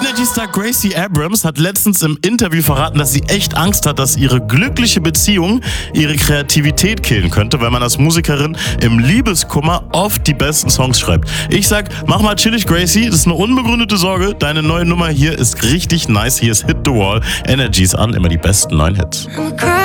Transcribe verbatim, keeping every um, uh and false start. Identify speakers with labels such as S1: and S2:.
S1: Energy-Star Gracie Abrams hat letztens im Interview verraten, dass sie echt Angst hat, dass ihre glückliche Beziehung ihre Kreativität killen könnte, weil man als Musikerin im Liebeskummer oft die besten Songs schreibt. Ich sag, mach mal chillig, Gracie, das ist eine unbegründete Sorge. Deine neue Nummer hier ist richtig nice. Hier ist Hit the Wall. Energies an, immer die besten neuen Hits.